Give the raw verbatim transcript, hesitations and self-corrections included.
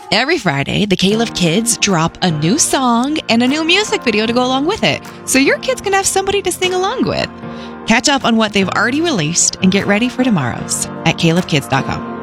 Every Friday, the Caleb Kids drop a new song and a new music video to go along with it, so your kids can have somebody to sing along with. Catch up on what they've already released and get ready for tomorrow's at caleb kids dot com.